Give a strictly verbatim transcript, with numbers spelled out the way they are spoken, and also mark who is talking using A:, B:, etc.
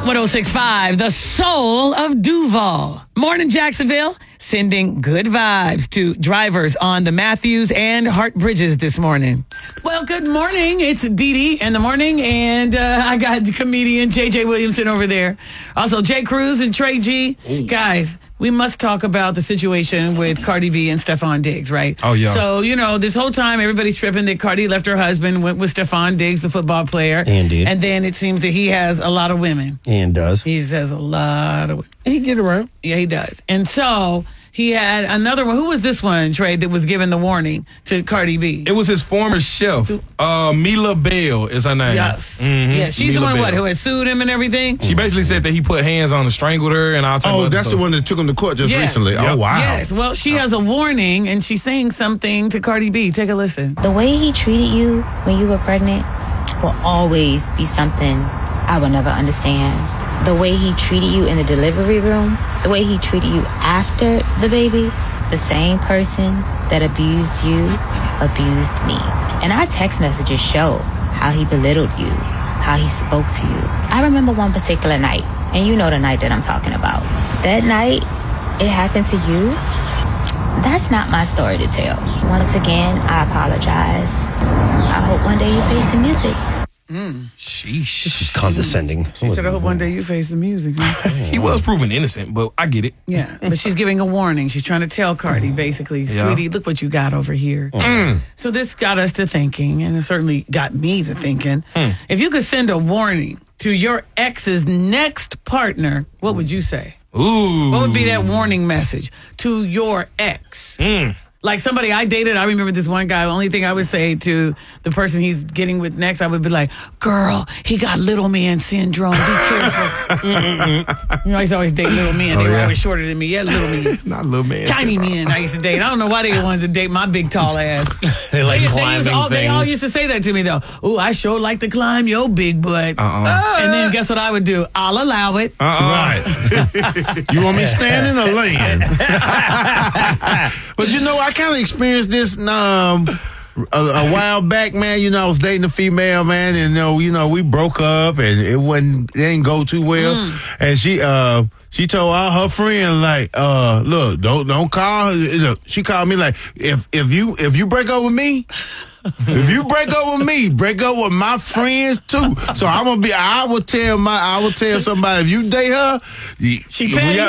A: one oh six point five, the soul of Duval. Morning, Jacksonville. Sending good vibes to drivers on the Matthews and Hart Bridges this morning. Well, good morning. It's Dee Dee in the morning, and uh, I got the comedian J J Williamson over there. Also, Jay Cruz and Trey G. Ooh. Guys, we must talk about the situation with Cardi B and Stephon Diggs, right?
B: Oh, yeah.
A: So, you know, this whole time, everybody's tripping that Cardi left her husband, went with Stephon Diggs, the football player.
C: Indeed.
A: And then it seems that he has a lot of women.
C: And does.
A: He has a lot of women.
C: He get around.
A: Yeah, he does. And so he had another one. Who was this one, Trey, that was given the warning to Cardi B?
B: It was his former chef. Uh, Mila Bell is her name.
A: Yes.
B: Mm-hmm.
A: Yeah, she's
B: Mila
A: the one,
B: Bell.
A: what, who had sued him and everything?
B: She basically said that he put hands on her, strangled her, and all types of
D: Oh,
B: other
D: that's
B: stuff.
D: the one that took him to court just
A: Yeah.
D: recently.
B: Yep.
D: Oh, wow.
A: Yes. Well, she has a warning, and she's saying something to Cardi B. Take a listen.
E: The way he treated you when you were pregnant will always be something I will never understand. The way he treated you in the delivery room, the way he treated you after the baby, the same person that abused you abused me. And our text messages show how he belittled you, how he spoke to you. I remember one particular night, and you know the night that I'm talking about. That night, it happened to you. That's not my story to tell. Once again, I apologize. I hope one day you face the music.
A: Mm.
B: Sheesh.
C: This was condescending.
A: She said, I hope one day you face the music. Huh?
B: He was proven innocent, but I get it.
A: Yeah, but she's giving a warning. She's trying to tell Cardi, basically,
B: Yeah.
A: sweetie, look what you got over here.
B: Mm.
A: So this got us to thinking, and it certainly got me to thinking,
B: Mm.
A: if you could send a warning to your ex's next partner, what would you say?
B: Ooh.
A: What would be that warning message to your ex?
B: Mm.
A: Like somebody I dated, I remember this one guy, the only thing I would say to the person he's getting with next, I would be like, girl, he got little man syndrome. Be careful. You know, I used to always date little men. They
B: Oh,
A: were
B: yeah.
A: always shorter than me. Yeah, little men.
B: Not little man.
A: Tiny men I used to date. I don't know why they wanted to date my big tall ass.
C: They like
A: They, used- they,
C: climbing
A: used all,
C: things.
A: they all used to say that to me though. Ooh, I sure like to climb your big butt.
B: Uh-uh.
A: And then guess what I would do? I'll allow it.
B: Uh-uh.
D: Right. You want me standing or laying? But you know, I kind of experienced this um, a, a while back, man. You know, I was dating a female, man, and you know, you know, we broke up, and it wasn't, it didn't go too well.
A: Mm.
D: And she, uh, she told all her friends, like, uh, look, don't don't call her. Look, she called me like, if if you if you break up with me. If you break up with me, break up with my friends too. So I'm gonna be. I will tell my. I will tell somebody if you date her.
A: She
D: we
A: petty?
D: got-